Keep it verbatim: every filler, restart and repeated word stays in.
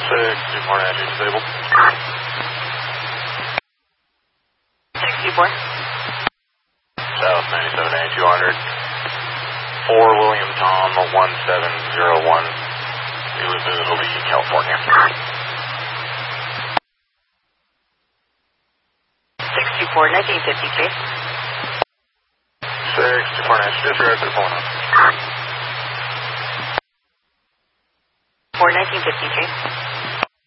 six two four nine two disabled. six two four. South ninety-seven A two hundred. four William Tom one seven zero one. Elizabeth, California. six two four nineteen fifty-three. six two four nine, disregard for phone up. four nineteen fifty-three.